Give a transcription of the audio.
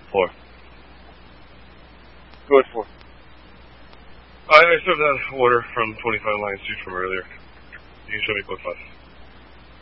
4. Go ahead, 4. I still have that order from 25 Lion Street from earlier. You can show me code 5.